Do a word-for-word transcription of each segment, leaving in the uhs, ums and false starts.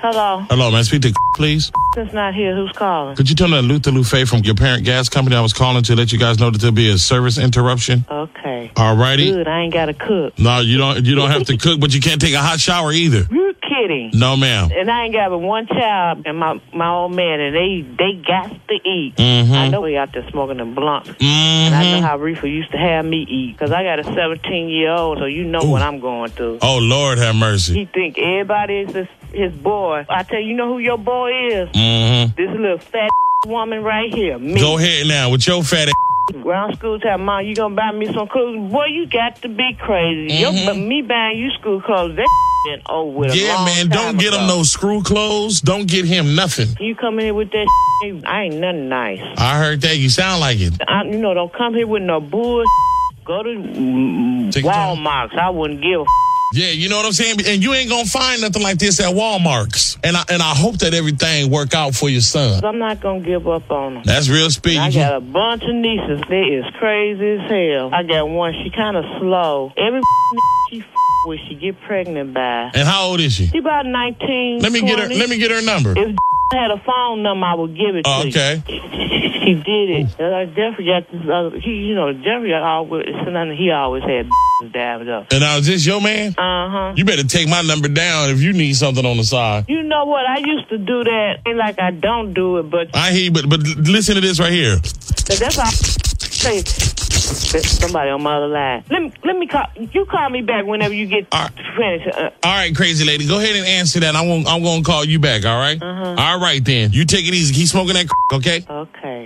Hello. Hello, man. Speak to please. It's not here. Who's calling? Could you tell me that Luther Lufe from your parent gas company? I was calling to let you guys know that there'll be a service interruption. Okay. All righty. Good. I ain't got to cook. No, you don't. You don't have to cook, but you can't take a hot shower either. You're kidding. No, ma'am. And I ain't got but one child and my my old man, and they they got to eat. Mm-hmm. I know we out there smoking them blunts. Mm-hmm. And I know how Reefer used to have me eat. Because I got a seventeen-year-old, so you know Ooh. what I'm going through. Oh, Lord have mercy. He think everybody is his, his boy. I tell you, you know who your boy is? Mm-hmm. This little fat woman right here. Me. Go ahead now with your fat ass. Around school time, Mom, you gonna buy me some clothes? Boy, you got to be crazy. Mm-hmm. Your, me buying you school clothes, that been over with. Yeah, a long man, don't time get ago. him no screw clothes. Don't get him nothing. You come in here with that I ain't nothing nice. I heard that. You sound like it. I, you know, don't come here with no bull. Go to mm, Take your time. Walmart. I wouldn't give a Yeah, you know what I'm saying? And you ain't gonna find nothing like this at Walmart's. And I and I hope that everything work out for your son. I'm not gonna give up on them. That's real speed. I got a bunch of nieces. They is crazy as hell. I got one. She kind of slow. Every she f- with, she get pregnant by. And how old is she? She about nineteen. Let me twenty. get her. Let me get her number. If had a phone number, I would give it Oh, to okay. you. She did it. Uh, Jeffrey got this other. He, you know, Jeffrey always. He always had dabbed up. And now is this your man? Uh huh. You better take my number down if you need something on the side. You know what? I used to do that. Ain't like I don't do it, but I hear you, but but listen to this right here. that's all. I say. Somebody on my other line. Let me let me call. You call me back whenever you get All right. finished. Uh, All right, crazy lady, go ahead and answer that. I'm gonna, I'm gonna call you back. All right. Uh-huh. All right then. You take it easy. Keep smoking that. Okay. okay.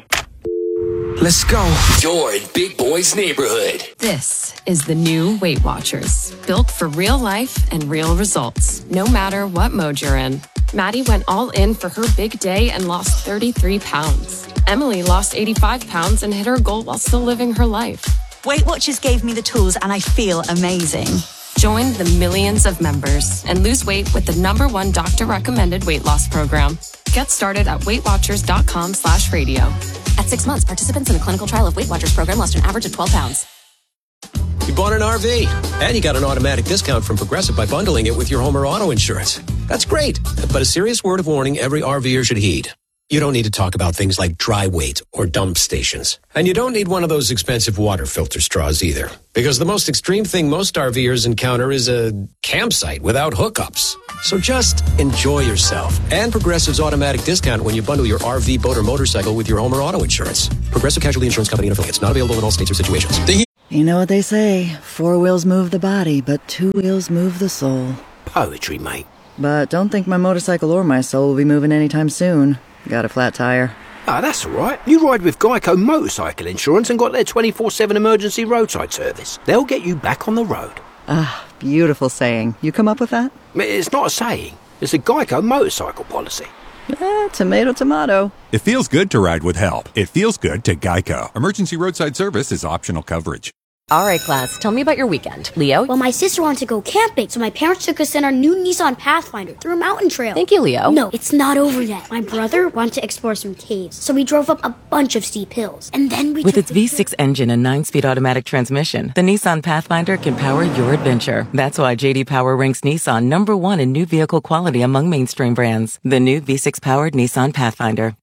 Let's go. You're in Big Boy's neighborhood. This is the new Weight Watchers, built for real life and real results, no matter what mode you're in. Maddie went all in for her big day and lost thirty-three pounds. Emily lost eighty-five pounds and hit her goal while still living her life. Weight Watchers gave me the tools and I feel amazing. Join the millions of members and lose weight with the number one doctor-recommended weight loss program. Get started at weightwatchers.com slash radio. At six months, participants in a clinical trial of Weight Watchers program lost an average of twelve pounds. You bought an R V, and you got an automatic discount from Progressive by bundling it with your home or auto insurance. That's great, but a serious word of warning every RVer should heed. You don't need to talk about things like dry weight or dump stations. And you don't need one of those expensive water filter straws either. Because the most extreme thing most RVers encounter is a campsite without hookups. So just enjoy yourself. And Progressive's automatic discount when you bundle your R V, boat, or motorcycle with your home or auto insurance. Progressive Casualty Insurance Company and affiliates. Not available in all states or situations. You know what they say, four wheels move the body, but two wheels move the soul. Poetry, mate. But don't think my motorcycle or my soul will be moving anytime soon. Got a flat tire. Ah, that's all right. You ride with Geico Motorcycle Insurance and got their twenty-four seven emergency roadside service. They'll get you back on the road. Ah, beautiful saying. You come up with that? It's not a saying. It's a Geico motorcycle policy. Eh, tomato, tomato. It feels good to ride with help. It feels good to Geico. Emergency roadside service is optional coverage. All right, class, tell me about your weekend. Leo? Well, my sister wanted to go camping, so my parents took us in our new Nissan Pathfinder through a mountain trail. Thank you, Leo. No, it's not over yet. My brother wanted to explore some caves, so we drove up a bunch of steep hills. And then we With its V six engine and nine-speed automatic transmission, the Nissan Pathfinder can power your adventure. That's why J D Power ranks Nissan number one in new vehicle quality among mainstream brands. The new V six-powered Nissan Pathfinder.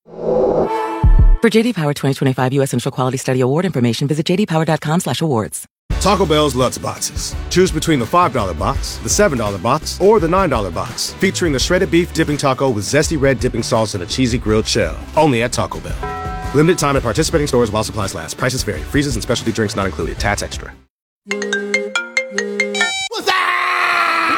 For J D Power twenty twenty-five U S Central Quality Study Award information, visit j d power dot com slash awards. Taco Bell's Lutz Boxes. Choose between the five dollar box, the seven dollar box, or the nine dollar box, featuring the shredded beef dipping taco with zesty red dipping sauce and a cheesy grilled shell. Only at Taco Bell. Limited time at participating stores while supplies last. Prices vary. Freezes and specialty drinks not included. Tax extra. What's that?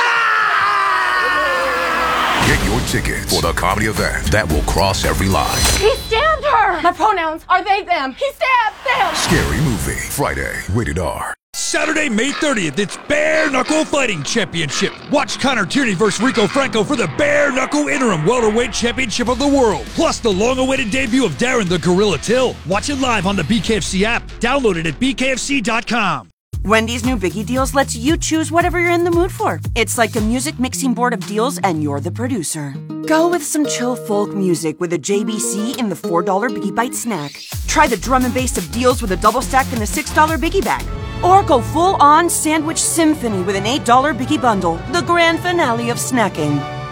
Get your tickets for the comedy event that will cross every line. He stabbed her! My pronouns are they, them. He stabbed them! Scary Movie. Friday. Rated R. Saturday, May thirtieth, it's Bare Knuckle Fighting Championship. Watch Connor Tierney versus Rico Franco for the Bare Knuckle Interim Welterweight Championship of the World. Plus the long-awaited debut of Darren the Gorilla Till. Watch it live on the B K F C app. Download it at b k f c dot com. Wendy's new Biggie Deals lets you choose whatever you're in the mood for. It's like a music mixing board of deals, and you're the producer. Go with some chill folk music with a J B C in the four dollar Biggie Bite snack. Try the drum and bass of deals with a double stack in the six dollar Biggie Bag. Or go full-on sandwich symphony with an eight dollar Biggie Bundle, the grand finale of snacking.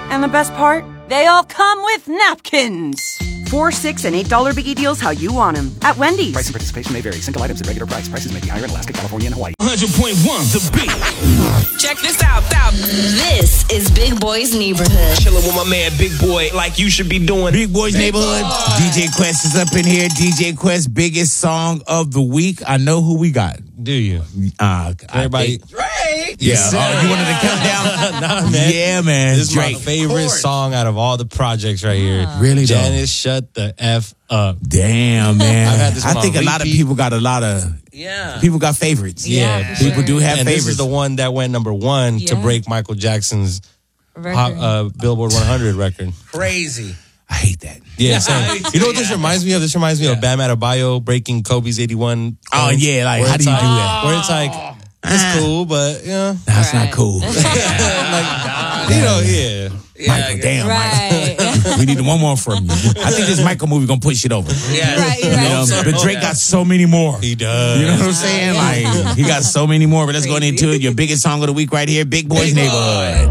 And the best part? They all come with napkins. Four, six, and eight dollar biggie deals how you want them at Wendy's. Price and participation may vary. Single items at regular price. Prices may be higher in Alaska, California, and Hawaii. one hundred point one The Beat. Check this out. out. This is Big Boy's Neighborhood. Chilling with my man Big Boy, like you should be doing. Big Boy's Big Neighborhood. Boy. D J Quest is up in here. D J Quest, biggest song of the week. I know who we got. Do you? Uh, Everybody. Drake. Yeah. Yes, Oh, you wanted to count down? Nah, man. Yeah, man. This is Drake. my favorite song out of all the projects right here. Really, though? Janice, shut the F up. Damn, man. I've had this one I think on a lot of repeat. people got a lot of. Yeah. People got favorites. Yeah, yeah people sure. do have and favorites. This is the one that went number one Yeah. to break Michael Jackson's pop, uh, Billboard one hundred record. Crazy. I hate that. Yeah, same. You know what this reminds me of? This reminds me yeah. of Bam Adebayo breaking Kobe's eighty-one. Oh, points, yeah, like, where how do it's you like, do that? Where it's like, it's cool, but, yeah. That's not cool. like, you know, yeah. Michael, damn, Right. Michael. We need one more from you. I think this Michael movie gonna push it over. Yeah. Right, You right. know, but Drake got so many more. He does. You know what I'm saying? Like, he got so many more. But let's go into it. Your biggest song of the week right here, Big Boy's Neighborhood.